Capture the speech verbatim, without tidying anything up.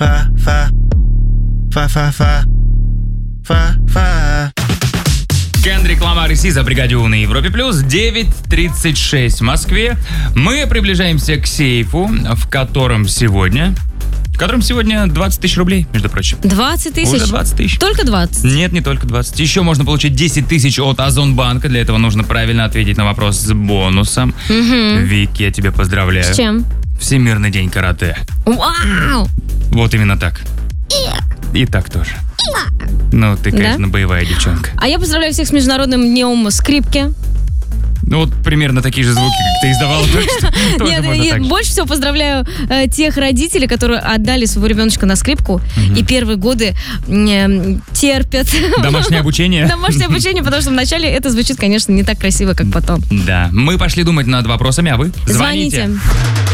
Фа-фа. Фа-фа-фа. Фа-фа. Кендрик Ламар и Сиза, Бригадио на Европе Плюс. девять тридцать шесть в Москве. Мы приближаемся к сейфу, в котором сегодня... В котором сегодня двадцать тысяч рублей, между прочим. двадцать тысяч? Уже двадцать тысяч. Только двадцать? Нет, не только двадцать. Еще можно получить десять тысяч от Озонбанка. Для этого нужно правильно ответить на вопрос с бонусом. Угу. Вики, я тебя поздравляю. С чем? Всемирный день карате. Вау! Вот именно так. И так тоже. Ну, ты, конечно, Да? боевая девчонка. А я поздравляю всех с Международным днем скрипки. Ну, вот примерно такие же звуки, как ты издавала только что. Тоже Нет, можно я так же. больше всего поздравляю э, тех родителей, которые отдали своего ребеночка на скрипку и первые годы э, терпят Домашнее обучение. домашнее обучение, потому что вначале это звучит, конечно, не так красиво, как потом. Да. Мы пошли думать над вопросами, а вы? Звоните.